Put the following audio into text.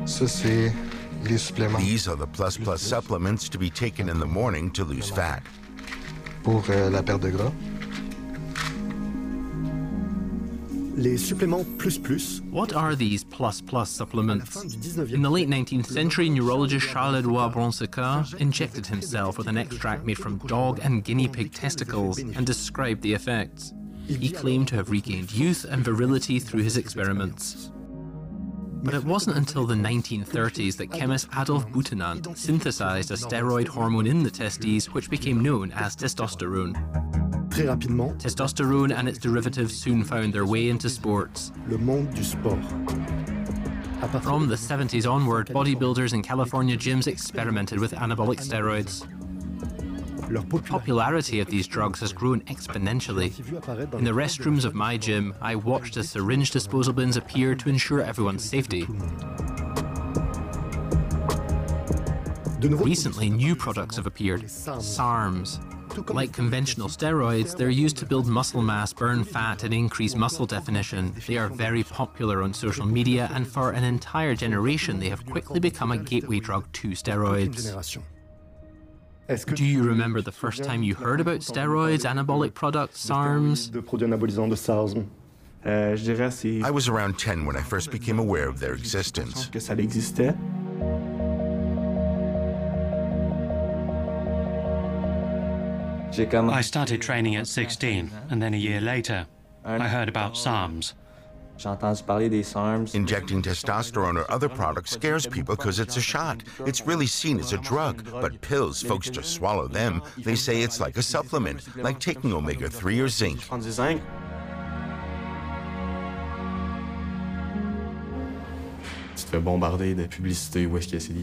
Ça, c'est les suppléments These are the plus supplements to be taken in the morning to lose fat. pour la perte de gras. Les suppléments plus. What are these plus supplements? Fin du 19e In the late 19th century, neurologist Charles-Édouard Bronseka injected himself with an extract made from dog and guinea pig testicles and described the effects. He claimed to have regained youth and virility through his experiments. But it wasn't until the 1930s that chemist Adolf Butenandt synthesized a steroid hormone in the testes which became known as testosterone. Très rapidement, Testosterone and its derivatives soon found their way into sports. le monde du sport. À partir From the 70s onward, bodybuilders in California gyms experimented with anabolic steroids. leur The popularity of these drugs has grown exponentially. vu apparaître dans In the restrooms of my gym, I watched as syringe disposal bins appeared to ensure everyone's safety. de nouveau Recently, new products have appeared, SARMs. Like conventional steroids, they're used to build muscle mass, burn fat, and increase muscle definition. They are very popular on social media, and for an entire generation, they have quickly become a gateway drug to steroids. génération. Est-ce que Do you remember the first time you heard about steroids, anabolic products, SARMs? de produits anabolisants de SARS, Je dirais c'est I was around 10 when I first became aware of their existence. que ça existait. I started training at 16, and then a year later, I heard about SARMs. J'ai entendu parler des SARMs. Injecting testosterone or other products scares people because it's a shot. It's really seen as a drug, but pills, folks just swallow them. They say it's like a supplement, like taking omega-3 or zinc. Je prends du zinc. Tu te fais bombarder de publicité où est-ce que c'est